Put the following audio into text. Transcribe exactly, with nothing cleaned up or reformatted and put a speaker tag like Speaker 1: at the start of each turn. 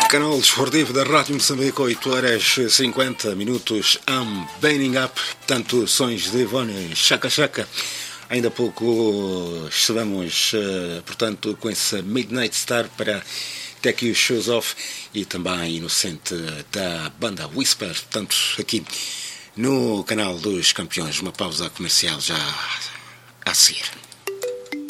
Speaker 1: Canal Desportivo da Rádio Moçambique, oito horas e cinquenta minutos. I'm Baining Up, tanto sons de Ivone Chaka Chaka. Ainda há pouco estivemos, portanto, com esse Midnight Star para Take Your Shoes Off e também Inocente da banda Whisper, portanto, aqui no canal dos campeões. Uma pausa comercial já a seguir.